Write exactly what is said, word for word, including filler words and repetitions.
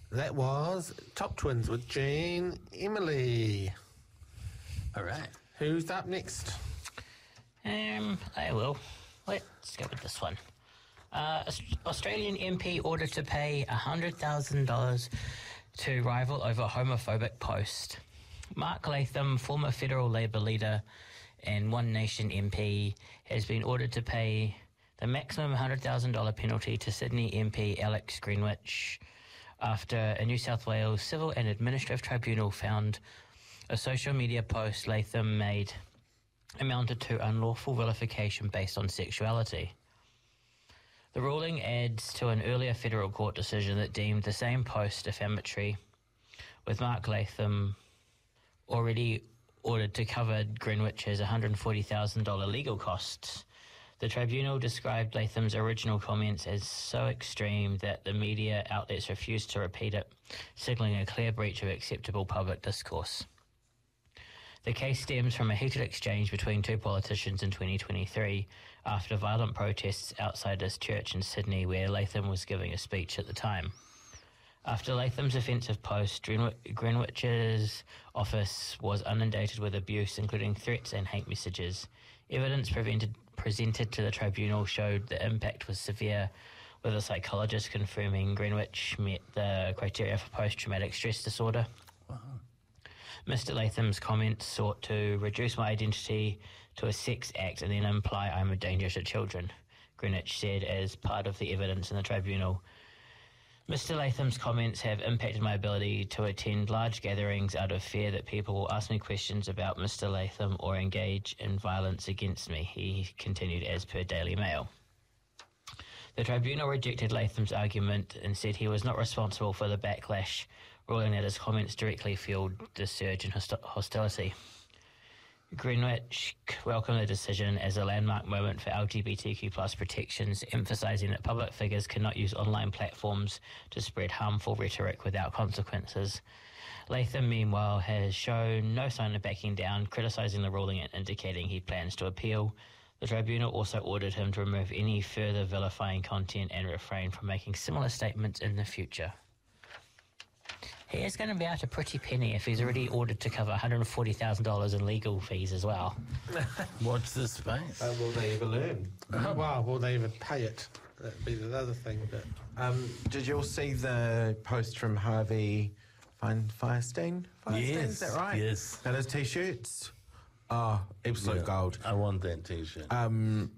That was Top Twins with Jean Emily. All right. Who's up next? Um, I will. Let's go with this one. Uh, Australian M P ordered to pay one hundred thousand dollars to rival over homophobic post. Mark Latham, former federal Labor leader and One Nation M P, has been ordered to pay the maximum one hundred thousand dollars penalty to Sydney M P Alex Greenwich after a New South Wales Civil and Administrative Tribunal found a social media post Latham made amounted to unlawful vilification based on sexuality. The ruling adds to an earlier federal court decision that deemed the same post defamatory, with Mark Latham already ordered to cover Greenwich's one hundred forty thousand dollars legal costs. The tribunal described Latham's original comments as so extreme that the media outlets refused to repeat it, signalling a clear breach of acceptable public discourse. The case stems from a heated exchange between two politicians in twenty twenty-three after violent protests outside his church in Sydney, where Latham was giving a speech at the time. After Latham's offensive post, Greenwich's office was inundated with abuse, including threats and hate messages. Evidence prevented, presented to the tribunal showed the impact was severe, with a psychologist confirming Greenwich met the criteria for post-traumatic stress disorder. Wow. Mister Latham's comments sought to reduce my identity to a sex act and then imply I'm a danger to children, Greenwich said as part of the evidence in the tribunal. Mister Latham's comments have impacted my ability to attend large gatherings out of fear that people will ask me questions about Mister Latham or engage in violence against me, he continued as per Daily Mail. The tribunal rejected Latham's argument and said he was not responsible for the backlash, ruling that his comments directly fueled the surge in host- hostility. Greenwich welcomed the decision as a landmark moment for L G B T Q plus protections, emphasising that public figures cannot use online platforms to spread harmful rhetoric without consequences. Latham, meanwhile, has shown no sign of backing down, criticising the ruling and indicating he plans to appeal. The tribunal also ordered him to remove any further vilifying content and refrain from making similar statements in the future. He is going to be out a pretty penny if he's already ordered to cover one hundred forty thousand dollars in legal fees as well. Watch this space. Uh, will they ever learn? Oh. Well, will they ever pay it? That'd be the other thing. But Um, did you all see the post from Harvey Fein- Firestein? Firestein, Yes, is that right? yes. Got his T-shirts? Oh, absolute Yeah, gold. I want that T-shirt. Um,